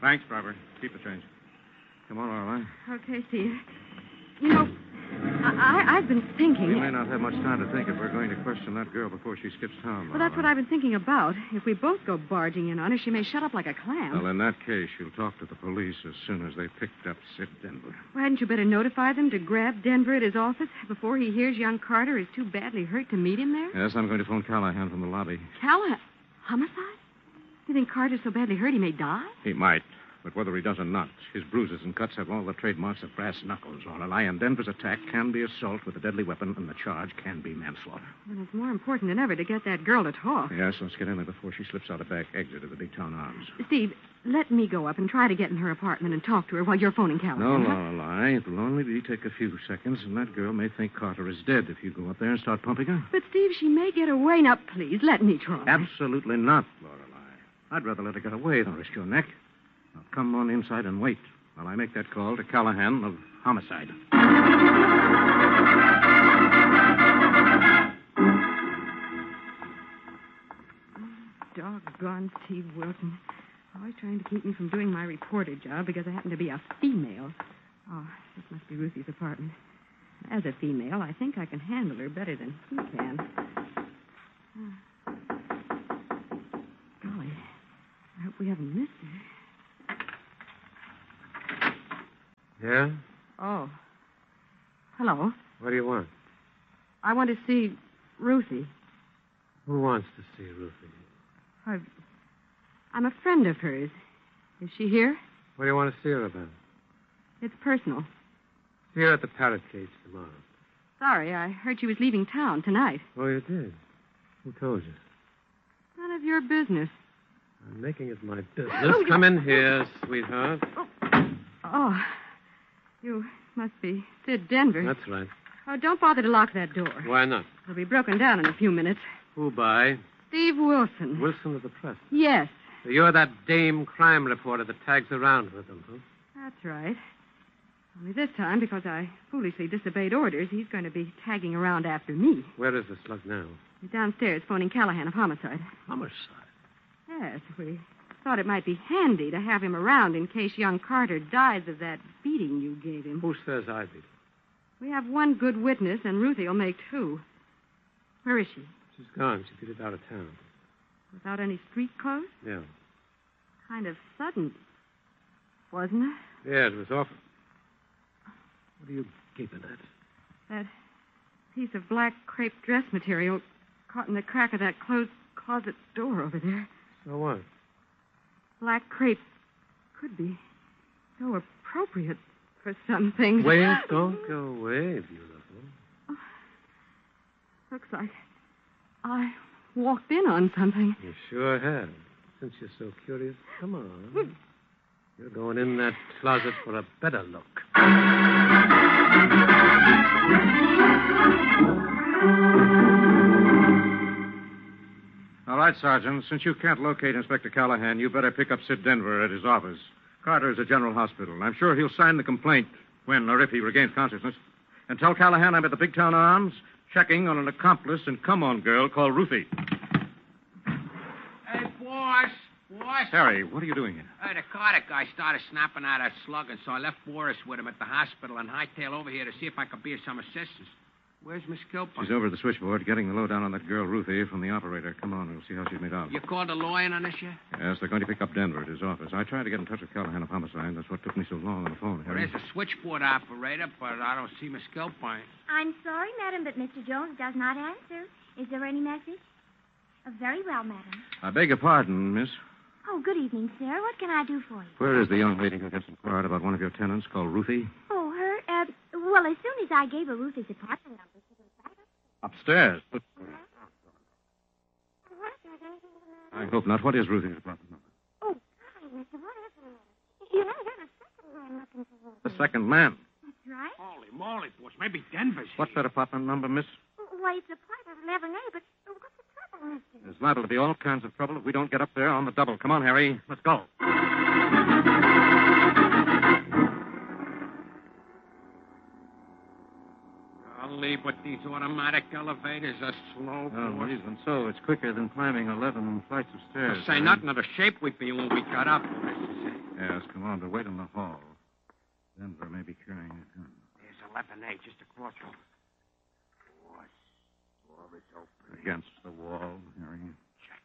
Thanks, Robert. Keep the change. Come on, Lorelei. Okay, Steve. You know, I've been thinking... We may not have much time to think if we're going to question that girl before she skips town, Well, that's what I've been thinking about. If we both go barging in on her, she may shut up like a clam. Well, in that case, she'll talk to the police as soon as they picked up Sid Denver. Well, hadn't you better notify them to grab Denver at his office before he hears young Carter is too badly hurt to meet him there? Yes, I'm going to phone Callahan from the lobby. Callahan? Homicide? You think Carter's so badly hurt he may die? He might. But whether he does or not, his bruises and cuts have all the trademarks of brass knuckles. Lorelei, and Denver's attack can be assault with a deadly weapon, and the charge can be manslaughter. Well, it's more important than ever to get that girl to talk. Yes, let's get in there before she slips out a back exit of the Big Town Arms. Steve, let me go up and try to get in her apartment and talk to her while you're phoning Callahan. No, Lorelei. It will only take a few seconds, and that girl may think Carter is dead if you go up there and start pumping her. But, Steve, she may get away. Now, please, let me try. Absolutely not, Lorelei. I'd rather let her get away than risk your neck. Now, come on inside and wait while I make that call to Callahan of homicide. Doggone Steve Wilson. Always trying to keep me from doing my reporter job because I happen to be a female. Oh, this must be Ruthie's apartment. As a female, I think I can handle her better than he can. Golly, I hope we haven't missed her. Yeah? Oh. Hello. What do you want? I want to see Ruthie. Who wants to see Ruthie? I'm a friend of hers. Is she here? What do you want to see her about? It's personal. See her at the Parrot Cage tomorrow. Sorry, I heard she was leaving town tonight. Oh, you did? Who told you? None of your business. I'm making it my business. Come in here, sweetheart. Oh, you must be Sid Denver. That's right. Oh, don't bother to lock that door. Why not? It'll be broken down in a few minutes. Who by? Steve Wilson. Wilson of the press. Yes. So you're that dame crime reporter that tags around with them, huh? That's right. Only this time, because I foolishly disobeyed orders, he's going to be tagging around after me. Where is the slug now? He's downstairs phoning Callahan of homicide. Homicide? Yes, we thought it might be handy to have him around in case young Carter dies of that beating you gave him. Who says I beat him? We have one good witness, and Ruthie will make two. Where is she? She's gone. She beat it out of town. Without any street clothes? Yeah. Kind of sudden, wasn't it? Yeah, it was awful. What are you gaping at? That piece of black crepe dress material caught in the crack of that closed closet door over there. So what? Black crepe could be so appropriate for some things. Wait, don't go away, beautiful. Oh, looks like I walked in on something. You sure have. Since you're so curious, come on. You're going in that closet for a better look. All right, Sergeant. Since you can't locate Inspector Callahan, you better pick up Sid Denver at his office. Carter's at General Hospital, and I'm sure he'll sign the complaint when or if he regains consciousness. And tell Callahan I'm at the Big Town Arms, checking on an accomplice and come-on girl called Ruthie. Hey, boss. Harry, what are you doing here? The Carter guy started snapping out that slug, and so I left Boris with him at the hospital and hightailed over here to see if I could be of some assistance. Where's Miss Kilpin? She's over at the switchboard getting the lowdown on that girl, Ruthie, from the operator. Come on, we'll see how she's made out. You called a lawyer on this yet? Yes, they're going to pick up Denver at his office. I tried to get in touch with Callahan of homicide. That's what took me so long on the phone, Well, Harry. there's a switchboard operator, but I don't see Miss Kilpin. I'm sorry, madam, but Mr. Jones does not answer. Is there any message? Very well, madam. I beg your pardon, miss. Oh, good evening, sir. What can I do for you? Where is the young lady who gets inquired about one of your tenants called Ruthie? Oh, her, well, as soon as I gave her Ruthie's apartment number, she was right up. Upstairs. I hope not. What is Ruthie's apartment number? Oh, golly, mister, what is it? You know, there's a second man looking for you. The second man. That's right. Holy moly, boss. Maybe Denver's What's that apartment number, miss? Why, it's a part of 11A, but what's the trouble, mister? There's liable to be all kinds of trouble if we don't get up there on the double. Come on, Harry. Let's go. Golly, but these automatic elevators are slow, Well, boss. even so, it's quicker than climbing 11 flights of stairs. To say nothing of the shape we'd be in when we got up. Yes, come on, but wait in the hall. Denver may be carrying a gun. There's 11A just across from... Boss, door is open. Against the wall, Harry. Check,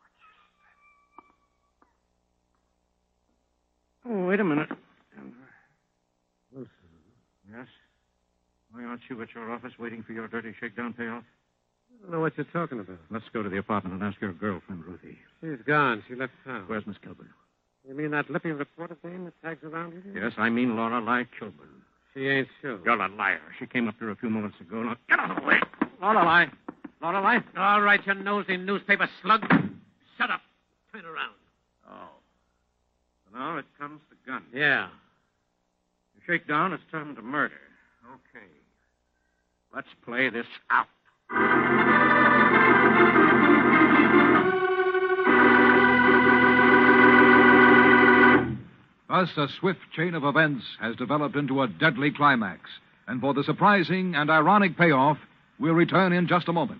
boss. Watch this. Oh, wait a minute. Denver. Wilson. Yes? Why aren't you at your office waiting for your dirty shakedown payoff? I don't know what you're talking about. Let's go to the apartment and ask your girlfriend, Ruthie. She's gone. She left town. Where's Miss Kilburn? You mean that lippy reporter dame that tags around with you? Yes, I mean Lorelei Kilburn. She ain't sure. You're a liar. She came up here a few moments ago. Now, get out of the way. Lorelei. Lorelei. All right, you nosy newspaper slug. Shut up. Turn around. Oh. So now it comes to gun. Yeah. The shakedown is turned to murder. Okay. Let's play this out. Thus, a swift chain of events has developed into a deadly climax. And for the surprising and ironic payoff, we'll return in just a moment.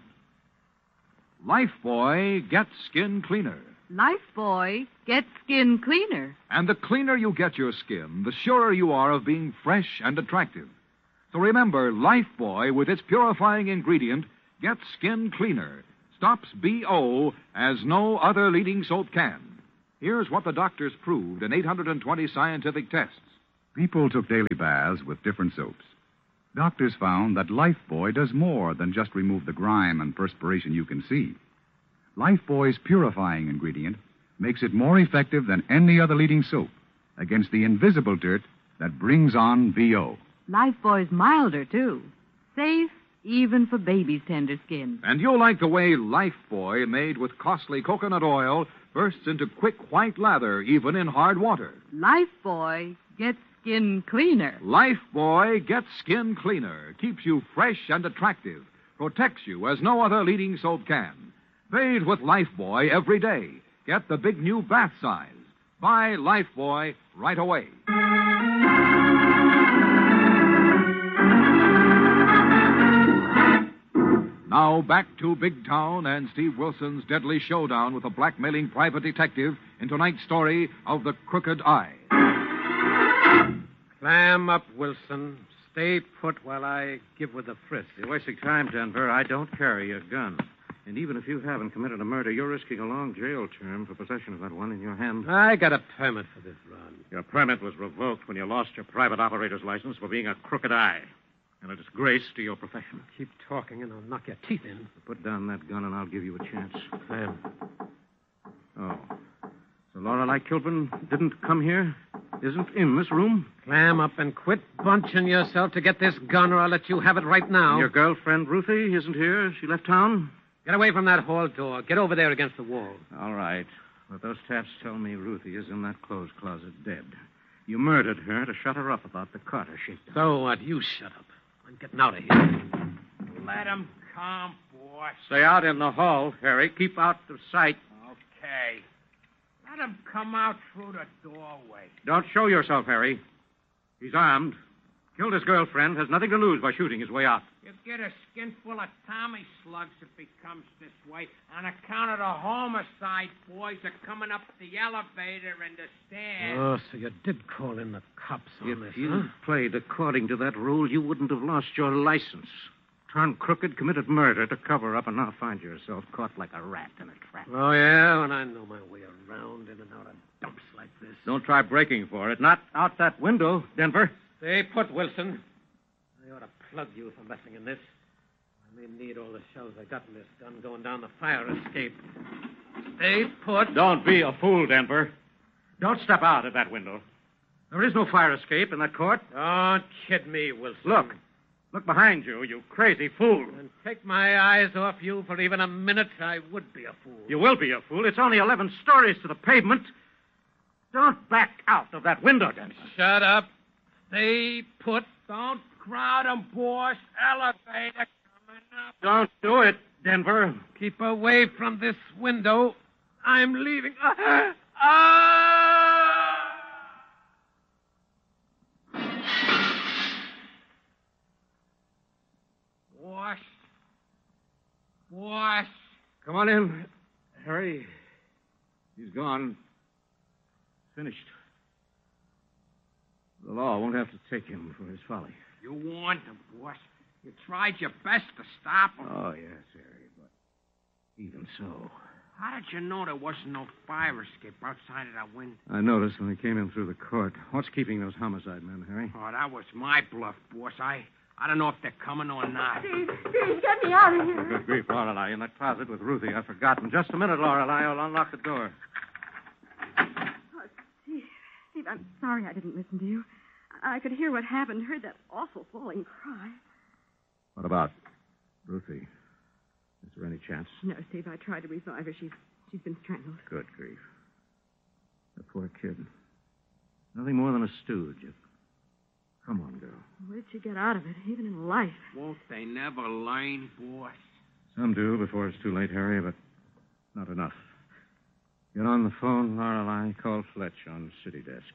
Lifebuoy gets skin cleaner. Lifebuoy gets skin cleaner. And the cleaner you get your skin, the surer you are of being fresh and attractive. So remember, Lifebuoy, with its purifying ingredient, gets skin cleaner, stops BO as no other leading soap can. Here's what the doctors proved in 820 scientific tests. People took daily baths with different soaps. Doctors found that Lifebuoy does more than just remove the grime and perspiration you can see. Lifebuoy's purifying ingredient makes it more effective than any other leading soap against the invisible dirt that brings on VO. Lifebuoy's milder, too. Safe, even for baby's tender skin. And you'll like the way Lifebuoy, made with costly coconut oil, bursts into quick white lather even in hard water. Lifebuoy gets skin cleaner. Lifebuoy gets skin cleaner, keeps you fresh and attractive, protects you as no other leading soap can. Bathe with Lifebuoy every day. Get the big new bath size. Buy Lifebuoy right away. Now back to Big Town and Steve Wilson's deadly showdown with a blackmailing private detective in tonight's story of The Crooked Eye. Clam up, Wilson. Stay put while I give with the frisk. You're wasting time, Denver. I don't carry a gun. And even if you haven't committed a murder, you're risking a long jail term for possession of that one in your hand. I got a permit for this run. Your permit was revoked when you lost your private operator's license for being a crooked eye. And a disgrace to your profession. Keep talking and I'll knock your teeth in. Put down that gun and I'll give you a chance. Clam. Oh. So Lorelei Kilburn didn't come here? Isn't in this room? Clam up and quit bunching yourself to get this gun or I'll let you have it right now. And your girlfriend, Ruthie, isn't here? She left town? Get away from that hall door. Get over there against the wall. All right. But those taps tell me Ruthie is in that clothes closet dead. You murdered her to shut her up about the Carter shakedown. So what? You shut up. I'm getting out of here. Let him come, boss. Stay out in the hall, Harry. Keep out of sight. Okay. Let him come out through the doorway. Don't show yourself, Harry. He's armed. Killed his girlfriend. Has nothing to lose by shooting his way out. You get a skin full of Tommy slugs if he comes this way. On account of the homicide, boys are coming up the elevator and the stairs. Oh, so you did call in the cops on this, If you huh? played according to that rule, you wouldn't have lost your license. Turned crooked, committed murder to cover up, and now find yourself caught like a rat in a trap. Oh, yeah? Well, I know my way around in and out of dumps like this. Don't try breaking for it. Not out that window, Denver. Stay put, Wilson. I ought to plug you for messing in this. I may need all the shells I got in this gun going down the fire escape. Stay put. Don't be a fool, Denver. Don't step out of that window. There is no fire escape in that court. Don't kid me, Wilson. Look. Look behind you, you crazy fool. And take my eyes off you for even a minute, I would be a fool. You will be a fool. It's only 11 stories to the pavement. Don't back out of that window, Denver. Shut up. Stay put. Don't crowd him, boss. Elevator coming up. Don't do it, Denver. Keep away from this window. I'm leaving. gone. Finished. The law won't have to take him for his folly. You warned him, boss. You tried your best to stop him. Oh, yes, Harry, but even so. How did you know there wasn't no fire escape outside of that window? I noticed when they came in through the court. What's keeping those homicide men, Harry? Oh, that was my bluff, boss. I don't know if they're coming or not. Steve, get me out of here. Good grief, Lorelei. In that closet with Ruthie. I've forgotten. Just a minute, Lorelei. I'll unlock the door. Oh, Steve, I'm sorry I didn't listen to you. I could hear what happened, heard that awful falling cry. What about Ruthie? Is there any chance? No, Steve, I tried to revive her. She's been strangled. Good grief. The poor kid. Nothing more than a stooge. Come on, girl. Where did she get out of it, even in life? Won't they never learn, boss? Some do before it's too late, Harry, but not enough. Get on the phone, Lorelei. Call Fletch on City Desk.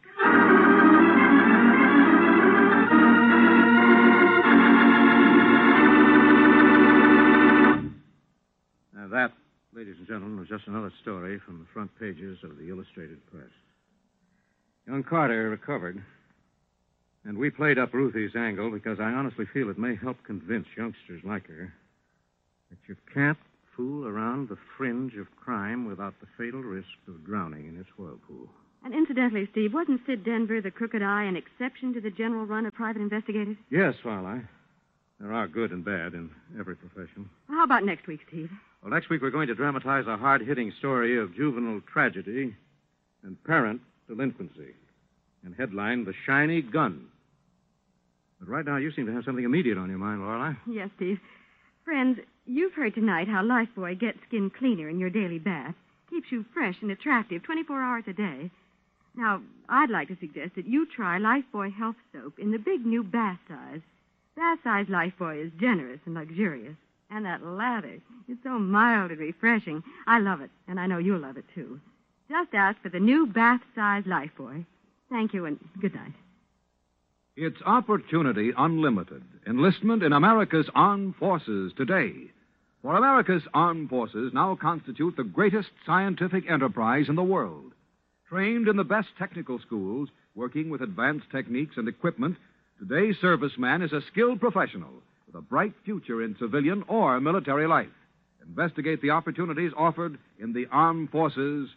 Now that, ladies and gentlemen, was just another story from the front pages of the Illustrated Press. Young Carter recovered, and we played up Ruthie's angle because I honestly feel it may help convince youngsters like her that you can't fool around the fringe of crime without the fatal risk of drowning in its whirlpool. And incidentally, Steve, wasn't Sid Denver, the Crooked Eye, an exception to the general run of private investigators? Yes, Lorelei. There are good and bad in every profession. How about next week, Steve? Well, next week we're going to dramatize a hard-hitting story of juvenile tragedy and parent delinquency, and headline The Shiny Gun. But right now you seem to have something immediate on your mind, Lorelei. Yes, Steve. Friends, you've heard tonight how Lifebuoy gets skin cleaner in your daily bath. Keeps you fresh and attractive 24 hours a day. Now, I'd like to suggest that you try Lifebuoy Health Soap in the big new bath size. Bath size Lifebuoy is generous and luxurious. And that lather, it's so mild and refreshing. I love it, and I know you'll love it, too. Just ask for the new bath size Lifebuoy. Thank you, and good night. It's opportunity unlimited. Enlistment in America's armed forces today. For America's armed forces now constitute the greatest scientific enterprise in the world. Trained in the best technical schools, working with advanced techniques and equipment, today's serviceman is a skilled professional with a bright future in civilian or military life. Investigate the opportunities offered in the Armed Forces